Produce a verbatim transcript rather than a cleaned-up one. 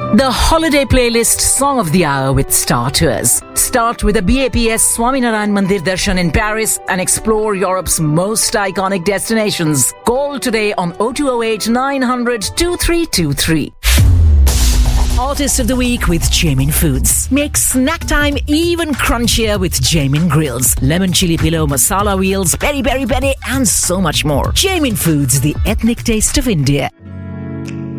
The holiday playlist Song of the Hour with Star Tours. Start with a B A P S Swaminarayan Mandir Darshan in Paris and explore Europe's most iconic destinations. Call today on oh two oh eight, nine hundred, twenty-three twenty-three. Artist of the Week with Jamin Foods. Make snack time even crunchier with Jamin Grills. Lemon chili pillow, masala wheels, peri peri peri and so much more. Jamin Foods, the ethnic taste of India.